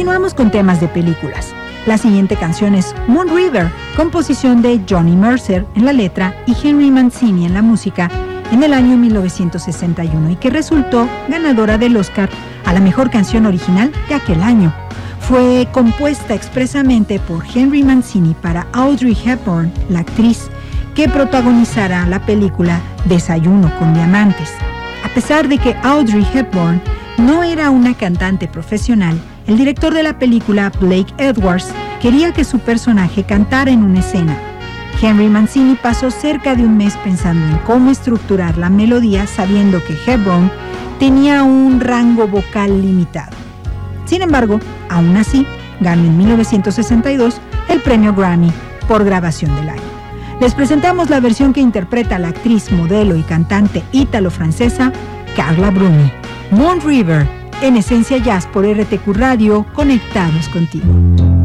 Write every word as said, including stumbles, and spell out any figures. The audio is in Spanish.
Continuamos con temas de películas. La siguiente canción es Moon River, composición de Johnny Mercer en la letra y Henry Mancini en la música, en el año mil novecientos sesenta y uno, y que resultó ganadora del Oscar a la mejor canción original de aquel año. Fue compuesta expresamente por Henry Mancini para Audrey Hepburn, la actriz que protagonizará la película Desayuno con Diamantes. A pesar de que Audrey Hepburn no era una cantante profesional, el director de la película, Blake Edwards, quería que su personaje cantara en una escena. Henry Mancini pasó cerca de un mes pensando en cómo estructurar la melodía, sabiendo que Hepburn tenía un rango vocal limitado. Sin embargo, aún así, ganó en mil novecientos sesenta y dos el premio Grammy por grabación del año. Les presentamos la versión que interpreta la actriz, modelo y cantante ítalo-francesa Carla Bruni. Moon River, en Esencia Jazz por R T Q Radio, conectados contigo.